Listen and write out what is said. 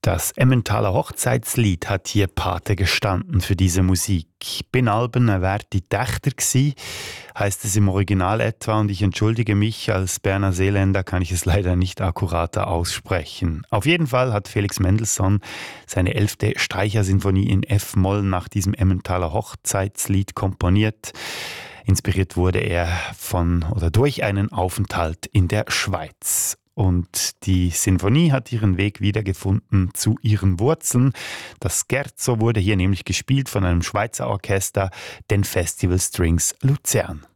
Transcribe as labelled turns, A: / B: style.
A: Das Emmentaler Hochzeitslied hat hier Pate gestanden für diese Musik. Bin Alben wär die Dächter gsi, heißt es im Original etwa, und ich entschuldige mich, als Berner Seeländer kann ich es leider nicht akkurater aussprechen. Auf jeden Fall hat Felix Mendelssohn seine 11. Streichersinfonie in F-Moll nach diesem Emmentaler Hochzeitslied komponiert. Inspiriert wurde er von oder durch einen Aufenthalt in der Schweiz. Und die Sinfonie hat ihren Weg wiedergefunden zu ihren Wurzeln. Das Scherzo wurde hier nämlich gespielt von einem Schweizer Orchester, den Festival Strings Luzern.